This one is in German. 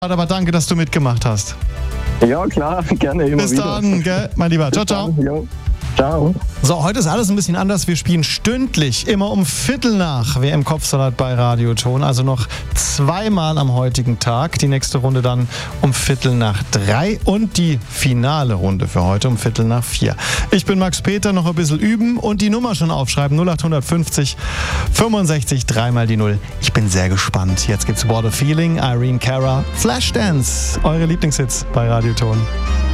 Aber danke, dass du mitgemacht hast. Ja, klar, gerne immer Bis wieder. dann, gell, mein Lieber. Ciao, ciao. Jo. Ciao. So, heute ist alles ein bisschen anders. Wir spielen stündlich, immer um 15:15, WM Kopfsalat bei Radioton. Also noch zweimal am heutigen Tag. Die nächste Runde dann um 15:03 und die finale Runde für heute um 15:04. Ich bin Max Peter, noch ein bisschen üben und die Nummer schon aufschreiben. 0850 65 3 die 0. Ich bin sehr gespannt. Jetzt gibt's What a Feeling, Irene Cara, Flashdance. Eure Lieblingshits bei Radioton.